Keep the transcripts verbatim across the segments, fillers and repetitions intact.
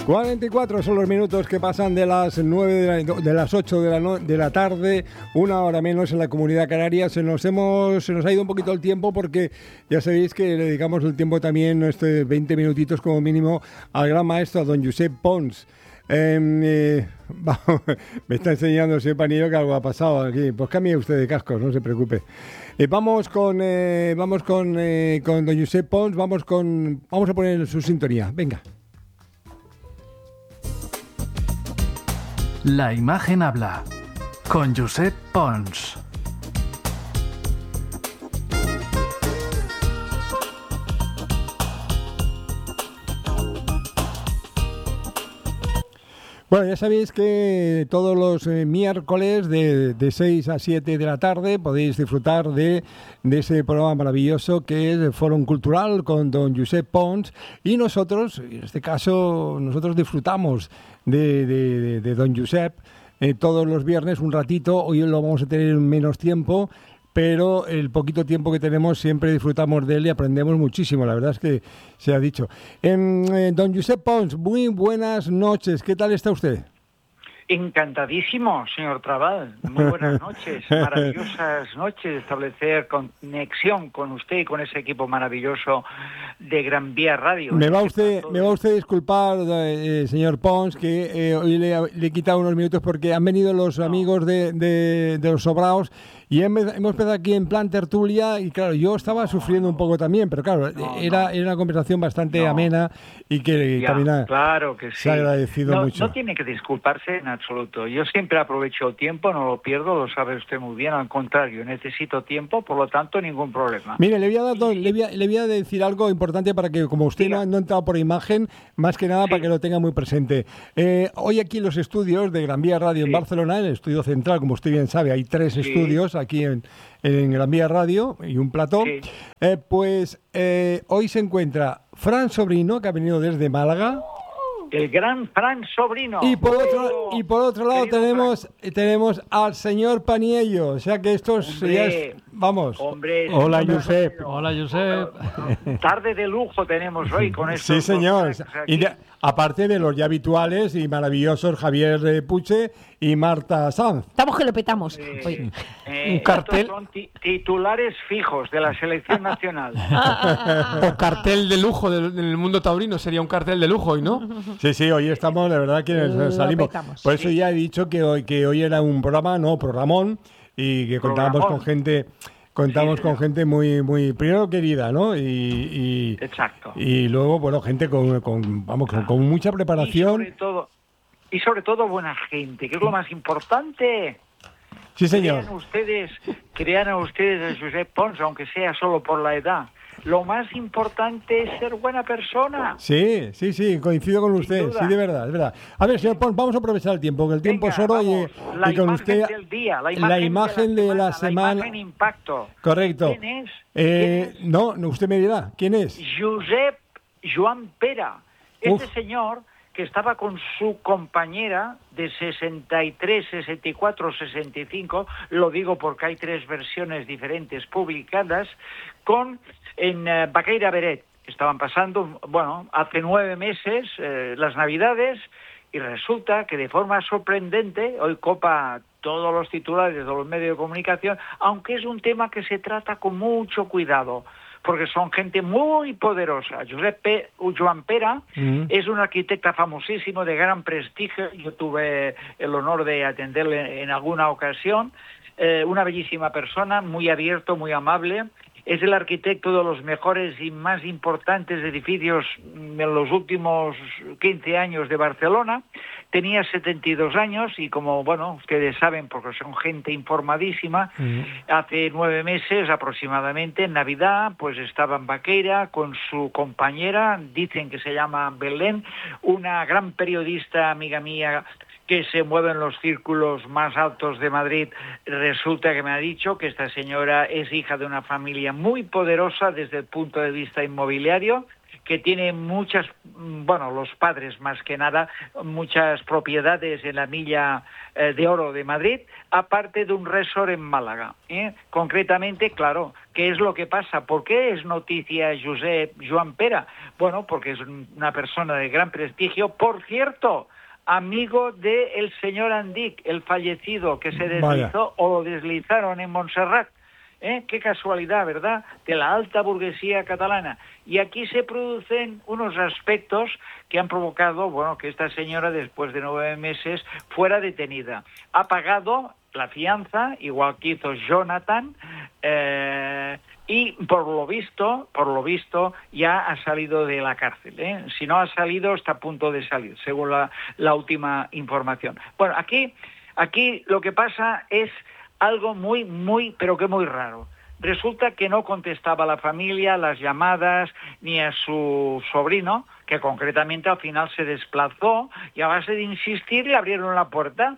cuarenta y cuatro son los minutos que pasan de las nueve de, la, de las ocho de la, no, de la tarde, una hora menos en la Comunidad Canaria. Se nos hemos se nos ha ido un poquito el tiempo porque ya sabéis que le dedicamos el tiempo también, este veinte minutitos como mínimo, al gran maestro, a don Josep Pons. Eh, eh, vamos, me está enseñando señor Panillo que algo ha pasado aquí. Pues cambie usted de cascos, no se preocupe. Eh, vamos con eh, vamos con eh, con don Josep Pons, vamos con vamos a poner su sintonía. Venga. La imagen habla con Josep Pons. Bueno, ya sabéis que todos los eh, miércoles de, de seis a siete de la tarde podéis disfrutar de, de ese programa maravilloso que es el Fórum Cultural con don Josep Pons, y nosotros, en este caso, nosotros disfrutamos de, de, de, de don Josep eh, todos los viernes un ratito. Hoy lo vamos a tener en menos tiempo, pero el poquito tiempo que tenemos siempre disfrutamos de él y aprendemos muchísimo, la verdad es que se ha dicho. Eh, eh, don Josep Pons, muy buenas noches, ¿qué tal está usted? Encantadísimo, señor Trabal. Muy buenas noches, maravillosas noches, establecer conexión con usted y con ese equipo maravilloso de Gran Vía Radio. Me va usted, me va usted a disculpar, eh, señor Pons, que eh, hoy le, le he quitado unos minutos porque han venido los no. amigos de, de, de los Sobraos y hemos empezado aquí en plan tertulia y claro, yo estaba sufriendo un poco también, pero claro, no, era, no. era una conversación bastante no. amena y que ya, también ha, claro que sí. se ha agradecido no, mucho. No tiene que disculparse en absoluto. Yo siempre aprovecho el tiempo, no lo pierdo, lo sabe usted muy bien. Al contrario, necesito tiempo, por lo tanto, ningún problema. Mire, le voy a, dar, sí. le voy a, le voy a decir algo importante para que, como usted no, no ha entrado por imagen, más que nada sí. para que lo tenga muy presente. Eh, hoy aquí en los estudios de Gran Vía Radio sí. en Barcelona, en el estudio central, como usted bien sabe, hay tres sí. estudios aquí en, en Gran Vía Radio y un plató. Sí. Eh, pues eh, hoy se encuentra Fran Sobrino, que ha venido desde Málaga. El gran Fran Sobrino. Y por otro, y por otro lado tenemos Frank. tenemos al señor Paniello. O sea que estos hombre, ya es, vamos. Hombre, Hola, hombre, Josep. Hola, Josep. Tarde de lujo tenemos hoy con estos. Sí, señor. Y de, aparte de los ya habituales y maravillosos Javier eh, Puche y Marta Sanz. Estamos que lo petamos. Eh, hoy. Eh, un cartel. Son ti- titulares fijos de la selección nacional. O cartel de lujo del, del mundo taurino, sería un cartel de lujo hoy, ¿no? Sí, sí, hoy estamos, la verdad, que nos salimos. Petamos, Por eso sí. ya he dicho que hoy que hoy era un programa, no, programón, y que contábamos Programón. con gente, contamos Sí, con gente muy, muy, primero querida, ¿no? Y, y, Exacto. y luego, bueno, gente con, con vamos, con, con mucha Y preparación. sobre todo, y sobre todo buena gente, que es lo más importante. Sí, señor. Crean ustedes, crean a ustedes a Josep Pons, aunque sea solo por la edad. Lo más importante es ser buena persona. Sí, sí, sí, coincido con usted, sí, de verdad, es verdad. A ver, señor Pons, vamos a aprovechar el tiempo, que el tiempo Venga, es oro vamos, y, la y con imagen usted del día, la imagen, la imagen de la semana, la imagen impacto. Correcto. ¿Quién es? Eh, ¿Quién es? No, no, usted me dirá, ¿quién es? Josep Joan Pera. Este Uf. señor que estaba con su compañera de sesenta y tres, sesenta y cuatro, sesenta y cinco, lo digo porque hay tres versiones diferentes publicadas, con en uh, Baqueira Beret. Estaban pasando, bueno, hace nueve meses eh, las Navidades, y resulta que de forma sorprendente hoy copa todos los titulares de los medios de comunicación, aunque es un tema que se trata con mucho cuidado, porque son gente muy poderosa. Josep P. Joan Pera mm. es un arquitecta famosísimo, de gran prestigio. Yo tuve el honor de atenderle en alguna ocasión. Eh, una bellísima persona, muy abierto, muy amable. Es el arquitecto de los mejores y más importantes edificios en los últimos quince años de Barcelona. Tenía setenta y dos años y, como, bueno, ustedes saben, porque son gente informadísima, uh-huh. hace nueve meses aproximadamente, en Navidad, pues estaba en Baqueira con su compañera, dicen que se llama Belén, una gran periodista, amiga mía, que se mueve en los círculos más altos de Madrid. Resulta que me ha dicho que esta señora es hija de una familia muy poderosa desde el punto de vista inmobiliario, que tiene muchas, bueno, los padres más que nada, muchas propiedades en la Milla eh, de Oro de Madrid, aparte de un resort en Málaga. ¿eh? Concretamente, claro, ¿qué es lo que pasa? ¿Por qué es noticia Josep Joan Pera? Bueno, porque es una persona de gran prestigio. Por cierto, amigo del señor Andic, el fallecido, que se deslizó Vaya. o lo deslizaron en Montserrat. ¿Eh? Qué casualidad, ¿verdad? De la alta burguesía catalana. Y aquí se producen unos aspectos que han provocado, bueno, que esta señora después de nueve meses fuera detenida. Ha pagado la fianza, igual que hizo Jonathan, eh, y por lo visto, por lo visto, ya ha salido de la cárcel. ¿eh? Si no ha salido, está a punto de salir, según la, la última información. Bueno, aquí, aquí lo que pasa es algo muy, muy, pero que muy raro. Resulta que no contestaba a la familia, las llamadas, ni a su sobrino, que concretamente al final se desplazó, y a base de insistir le abrieron la puerta.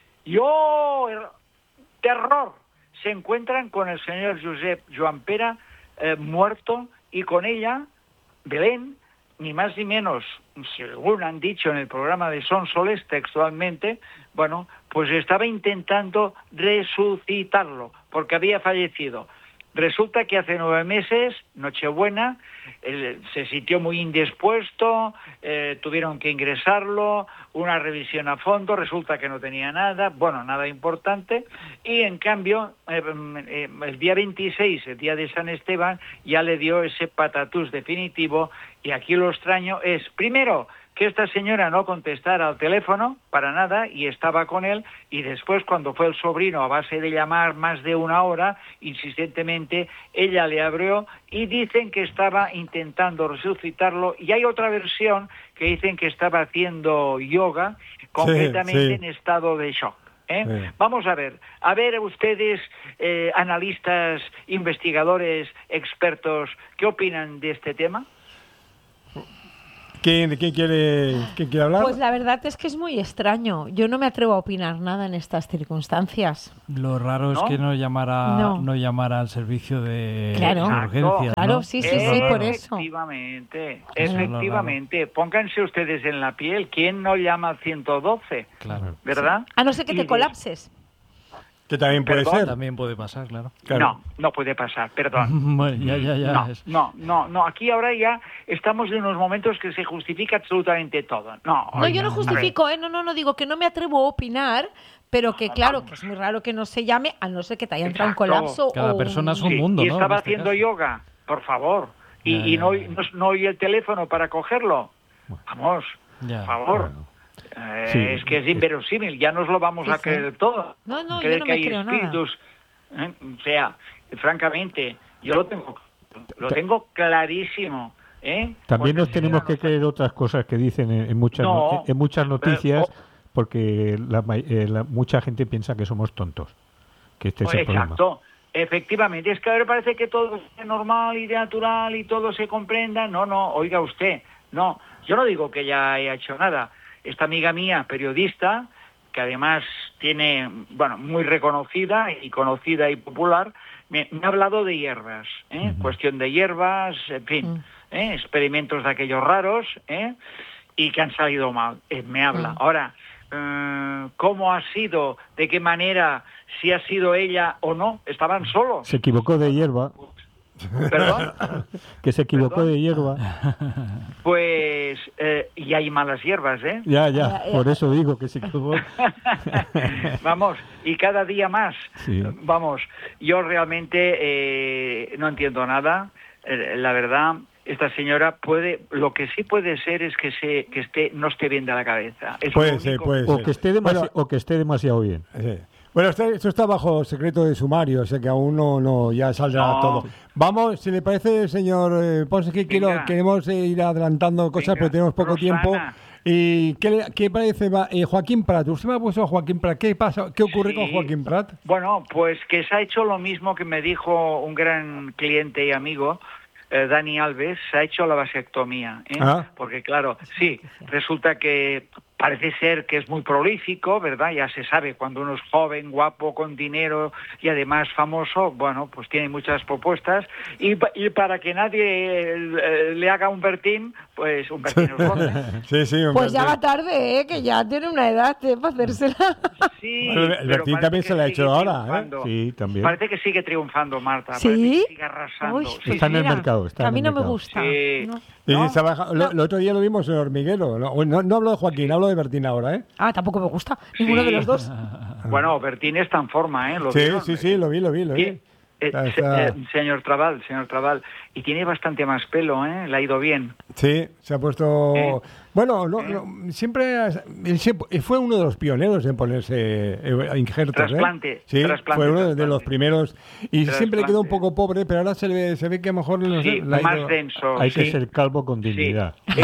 ¡Yo! ¡Terror! Se encuentran con el señor Josep Joan Pera eh, muerto, y con ella, Belén, ni más ni menos, según han dicho en el programa de Sonsoles textualmente, bueno, pues estaba intentando resucitarlo, porque había fallecido. Resulta que hace nueve meses, Nochebuena, él se sintió muy indispuesto, eh, tuvieron que ingresarlo, una revisión a fondo, resulta que no tenía nada, bueno, nada importante, y en cambio, eh, eh, el día veintiséis, el día de San Esteban, ya le dio ese patatús definitivo, y aquí lo extraño es, primero, que esta señora no contestara al teléfono para nada y estaba con él, y después cuando fue el sobrino, a base de llamar más de una hora, insistentemente, ella le abrió y dicen que estaba intentando resucitarlo, y hay otra versión que dicen que estaba haciendo yoga, completamente sí, sí. en estado de shock. ¿Eh? Sí. Vamos a ver, a ver ustedes, eh, analistas, investigadores, expertos, ¿qué opinan de este tema? ¿Quién, quién, quiere, ¿Quién quiere hablar? Pues la verdad es que es muy extraño. Yo no me atrevo a opinar nada en estas circunstancias. Lo raro ¿No? es que no llamara, no. no llamara al servicio de, claro. de urgencias. Claro, ¿no? sí, sí, sí, por eso. Efectivamente, efectivamente. Pónganse ustedes en la piel. ¿Quién no llama al ciento doce? Claro. ¿Verdad? Sí. A no ser que te y colapses. Que también puede ¿Perdón? ser. También puede pasar, claro. claro. No, no puede pasar, perdón. Bueno, ya, ya, ya. No, no, no, no. Aquí ahora ya estamos en unos momentos que se justifica absolutamente todo. No, no yo no justifico, ¿eh? No, no, no, digo que no me atrevo a opinar, pero que claro, que es muy raro que no se llame, a no ser que te haya entrado un colapso. Cada o persona es un sí, mundo, y ¿no? estaba este haciendo caso. yoga, por favor. Y, Ya, y ya, no, ya. no, no oí el teléfono para cogerlo. Vamos, Ya. por favor. Bueno. Eh, Sí. Es que es inverosímil, ya nos lo vamos Sí, a sí. creer todo. No, no, Creer yo no que me hay creo nada. espíritus. ¿eh? O sea, francamente, yo lo tengo, lo tengo clarísimo. ¿eh? También Porque nos si tenemos no, que no- creer otras cosas que dicen en, en muchas No, no- en muchas noticias, pero- porque la, ma- eh, la- mucha gente piensa que somos tontos, que este es el problema. Exacto, efectivamente. Es que ahora parece que todo es normal y natural y todo se comprenda. No, no, oiga usted, no. Yo no digo que ella haya hecho nada. Esta amiga mía, periodista, que además tiene, bueno, muy reconocida y conocida y popular, me, me ha hablado de hierbas, ¿eh? Ujú. Cuestión de hierbas, en fin, Mm. ¿eh? Experimentos de aquellos raros, ¿eh? Y que han salido mal. Eh, me habla. Mm. Ahora, eh, ¿cómo ha sido? ¿De qué manera? Si ha sido ella o no. Estaban solos. Se equivocó de hierba, ¿Perdón? que se equivocó Perdón. de hierba. Pues, eh, y hay malas hierbas, ¿eh? Ya, Ya, ya, ya. por eso digo que se equivocó. Vamos, y cada día más. Sí. Vamos, yo realmente eh, no entiendo nada. Eh, la verdad, esta señora puede, lo que sí puede ser es que se que esté no esté bien de la cabeza. Es Puede lo ser, único. puede O ser. que esté demasi- Bueno, o que esté demasiado bien. sí. Bueno, esto, esto está bajo secreto de sumario, o sea que aún no, no ya saldrá No. todo. Vamos, si le parece, señor eh, Pons, que quiero, Venga. queremos eh, ir adelantando cosas, Venga, pero tenemos poco Rosana. tiempo. ¿Y qué, le- qué parece va, eh, Joaquín Prat? Usted me ha puesto a Joaquín Prat. ¿Qué pasa? ¿Qué ocurre Sí. con Joaquín Prat? Bueno, pues que se ha hecho lo mismo que me dijo un gran cliente y amigo, eh, Dani Alves, se ha hecho la vasectomía. ¿eh? Ah. Porque claro, sí, resulta que parece ser que es muy prolífico, ¿verdad? Ya se sabe, cuando uno es joven, guapo, con dinero y además famoso, bueno, pues tiene muchas propuestas. Y, y para que nadie eh, le haga un Bertín, pues un Bertín Osborne. Sí, sí, un Pues ya Bertín. va tarde, ¿eh? Que ya tiene una edad ¿eh? para hacérsela. Sí, Bueno, el pero Bertín parece también que se la ha sigue hecho ahora, ¿eh? triunfando. Sí, también. Parece que sigue triunfando, Marta. ¿Sí? Parece que sigue arrasando. Uy, Sí, pues Está en el mira, mercado, está que a en mí el no me mercado. gusta. Sí. No. Sí, ¿No? se ha bajado- lo- el otro día lo vimos en Hormiguero. No, no, no hablo de Joaquín, hablo de Bertín ahora, ¿eh? Ah, tampoco me gusta. Ninguno Sí. de los dos. Bueno, Bertín está en forma, ¿eh? ¿Lo Sí, vieron? sí, sí, lo vi, lo vi, lo vi. Y, eh, Está- se- está- eh, señor Trabal, señor Trabal, y tiene bastante más pelo, ¿eh? Le ha ido bien. Sí, se ha puesto... ¿Eh? Bueno, no, no, siempre... él siempre- fue uno de los pioneros en ponerse eh, injertos, ¿eh? Trasplante, Sí, trasplante, fue uno de trasplante. los primeros. Y siempre le quedó un Trasplante. poco pobre, pero ahora se, le, se ve que a lo mejor... No Sí, sé, le ha más ido- denso. Hay que sí. ser calvo con Sí. dignidad. Eh,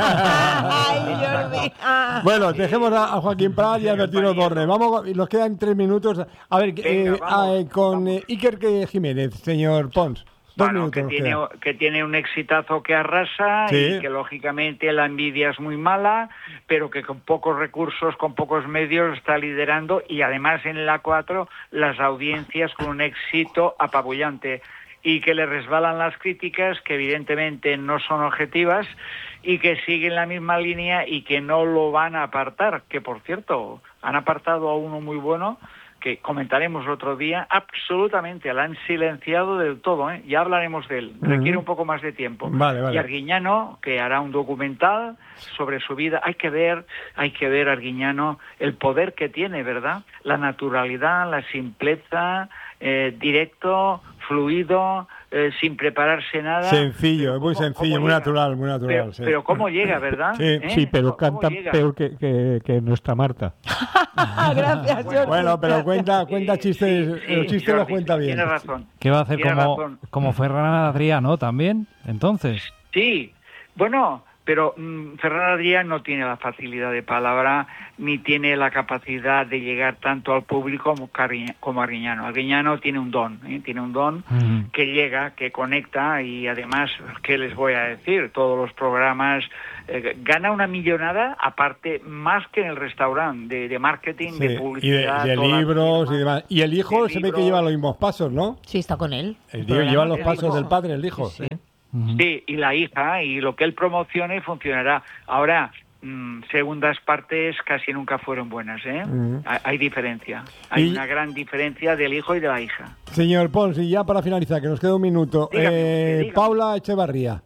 Ay, Jordi. Ah. Bueno, dejemos a, a Joaquín Prat y a Bertín compañero. Osborne. Vamos, y nos quedan tres minutos. A ver, Venga, eh, vamos, ah, con vamos. eh, Iker que Jiménez, señor Pons. Dos Bueno, minutos que nos tiene, quedan. que tiene un exitazo que arrasa Sí. y que lógicamente la envidia es muy mala, pero que con pocos recursos, con pocos medios está liderando y además en la cuatro las audiencias con un éxito apabullante y que le resbalan las críticas que evidentemente no son objetivas y que siguen la misma línea y que no lo van a apartar, que por cierto han apartado a uno muy bueno que comentaremos otro día, absolutamente, la han silenciado del todo, ¿eh? Ya hablaremos de él, requiere un poco más de tiempo. Vale, vale. Y Arguiñano, que hará un documental sobre su vida, hay que ver, hay que ver, Arguiñano, el poder que tiene, ¿verdad? La naturalidad, la simpleza, eh, directo, fluido, eh, sin prepararse nada. Sencillo, Pero muy cómo- sencillo, cómo muy llega. natural, muy natural. Pero, sí. pero cómo llega, ¿verdad? Sí, ¿Eh? Sí, pero ¿Cómo canta llega? peor que, que, que nuestra Marta. Gracias, Jordi. Bueno, pero cuenta, cuenta Sí, chistes, sí, los chistes los Jordi, cuenta bien. Tienes razón. ¿Qué va a hacer Tiene como, razón. como Ferran Adrià, no? También, entonces. Sí, bueno, pero mm, Ferran Adrià no tiene la facilidad de palabra ni tiene la capacidad de llegar tanto al público como, Cari- como Arguiñano. Arguiñano tiene un don, ¿eh? tiene un don Mm. que llega, que conecta y además, ¿qué les voy a decir? Todos los programas, eh, gana una millonada aparte más que en el restaurante, de, de marketing, Sí, de y de, publicidad. de toda la libros firma. y demás. Y el hijo De se ve que libros. lleva los mismos pasos, ¿no? Sí, está con él. El El tío programa lleva los del pasos hijo. del padre, el hijo. Sí, sí. sí. Ujú. Sí, y la hija, y lo que él promocione funcionará. Ahora, mm, segundas partes casi nunca fueron buenas, ¿eh? Ujú. Hay, hay diferencia. Hay Y- una gran diferencia del hijo y de la hija. Señor Pons, y ya para finalizar, que nos queda un minuto. Dígame, eh, dígame. Paula Echevarría.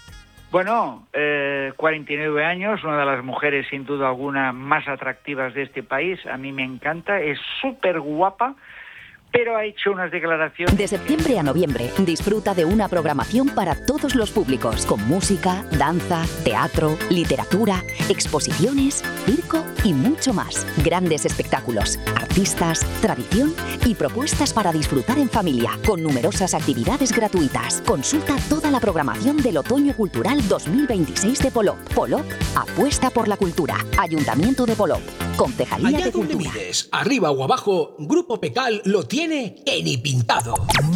Bueno, eh, cuarenta y nueve años, una de las mujeres sin duda alguna más atractivas de este país. A mí me encanta, es súper guapa, pero ha hecho unas declaraciones... De septiembre a noviembre, disfruta de una programación para todos los públicos, con música, danza, teatro, literatura, exposiciones, circo y mucho más. Grandes espectáculos, artistas, tradición y propuestas para disfrutar en familia, con numerosas actividades gratuitas. Consulta toda la programación del Otoño Cultural dos mil veintiséis de Polop. Polop apuesta por la cultura. Ayuntamiento de Polop. Concejalía Allá de donde Cultura. mires, arriba o abajo, Grupo Pecal lo tiene que ni pintado.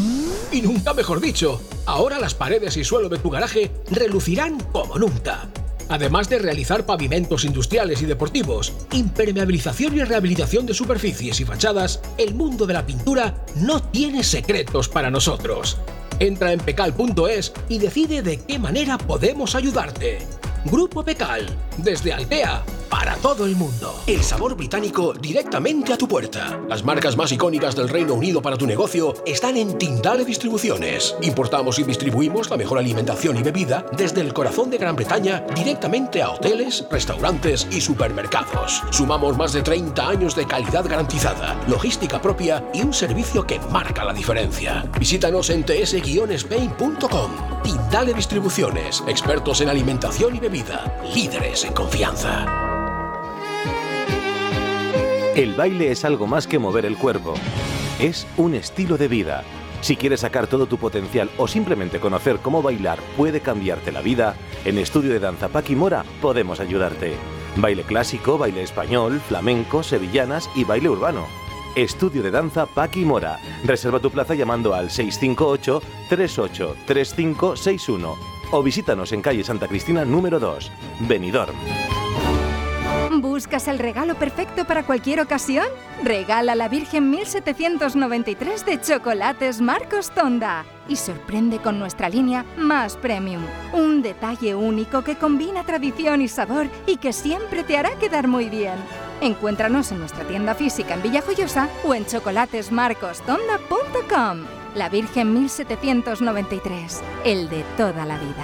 Y nunca mejor dicho, ahora las paredes y suelo de tu garaje relucirán como nunca. Además de realizar pavimentos industriales y deportivos, impermeabilización y rehabilitación de superficies y fachadas, el mundo de la pintura no tiene secretos para nosotros. Entra en pecal punto es y decide de qué manera podemos ayudarte. Grupo Pecal, desde Altea, para todo el mundo. El sabor británico directamente a tu puerta. Las marcas más icónicas del Reino Unido para tu negocio están en Tindale Distribuciones. Importamos y distribuimos la mejor alimentación y bebida desde el corazón de Gran Bretaña directamente a hoteles, restaurantes y supermercados. Sumamos más de treinta años de calidad garantizada, logística propia y un servicio que marca la diferencia. Visítanos en t s guion spain punto com. Tindale Distribuciones, expertos en alimentación y bebida, líderes en confianza. El baile es algo más que mover el cuerpo. Es un estilo de vida. Si quieres sacar todo tu potencial o simplemente conocer cómo bailar puede cambiarte la vida, en Estudio de Danza Paqui Mora podemos ayudarte. Baile clásico, baile español, flamenco, sevillanas y baile urbano. Estudio de Danza Paqui Mora. Reserva tu plaza llamando al seis cinco ocho, tres ocho tres cinco seis uno o visítanos en calle Santa Cristina número dos, Benidorm. ¿Buscas el regalo perfecto para cualquier ocasión? Regala la Virgen mil setecientos noventa y tres de Chocolates Marcos Tonda y sorprende con nuestra línea Más Premium. Un detalle único que combina tradición y sabor y que siempre te hará quedar muy bien. Encuéntranos en nuestra tienda física en Villajoyosa o en chocolates marcos tonda punto com. La Virgen mil setecientos noventa y tres, el de toda la vida.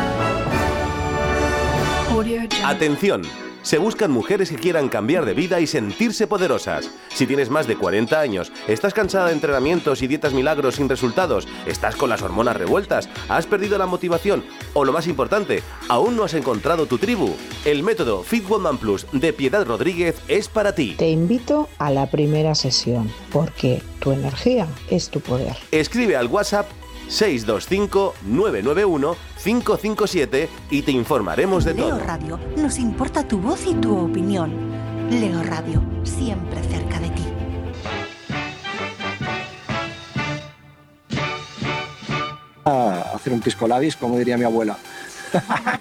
Atención, se buscan mujeres que quieran cambiar de vida y sentirse poderosas. Si tienes más de cuarenta años, estás cansada de entrenamientos y dietas milagros sin resultados, estás con las hormonas revueltas, has perdido la motivación o, lo más importante, aún no has encontrado tu tribu, el método Fit Woman Plus de Piedad Rodríguez es para ti. Te invito a la primera sesión, porque tu energía es tu poder. Escribe al WhatsApp seis dos cinco, nueve nueve uno, cinco cinco siete y te informaremos de todo. Leo Radio, nos importa tu voz y tu opinión. Leo Radio, siempre cerca de ti. A hacer un pisco labis, como diría mi abuela.